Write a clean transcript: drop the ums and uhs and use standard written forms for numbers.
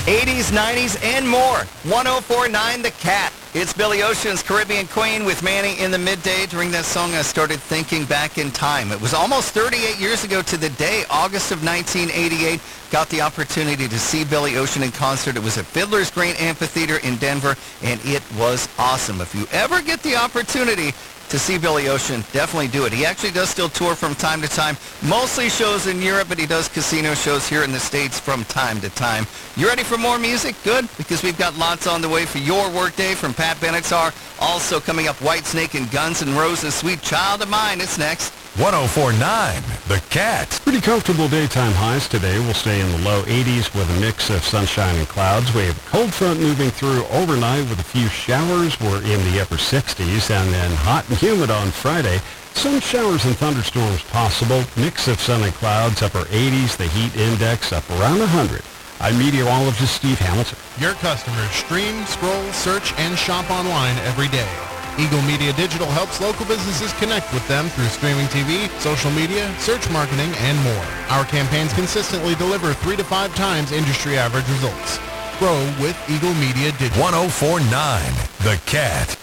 80s, 90s, and more. 104.9 The Cat. It's Billy Ocean's Caribbean Queen with Manny in the midday. During that song, I started thinking back in time. It was almost 38 years ago to the day, August of 1988. Got the opportunity to see Billy Ocean in concert. It was at Fiddler's Green Amphitheater in Denver, and it was awesome. If you ever get the opportunity to see Billy Ocean, definitely do it. He actually does still tour from time to time, mostly shows in Europe, but he does casino shows here in the States from time to time. You ready for more music? Good, because we've got lots on the way for your workday from Pat Benatar. Also coming up, Whitesnake and Guns N' Roses' Sweet Child of Mine. It's next. 104.9 The Cat. Pretty comfortable daytime highs today. We'll stay in the low 80s with a mix of sunshine and clouds. We have a cold front moving through overnight with a few showers. We're in the upper 60s, and then hot and humid on Friday. Some showers and thunderstorms possible. Mix of sun and clouds, upper 80s. The heat index up around 100. I'm meteorologist Steve Hamilton. Your customers stream, scroll, search, and shop online every day. Eagle Media Digital helps local businesses connect with them through streaming TV, social media, search marketing, and more. Our campaigns consistently deliver 3 to 5 times industry average results. Grow with Eagle Media Digital. 104.9 The Cat.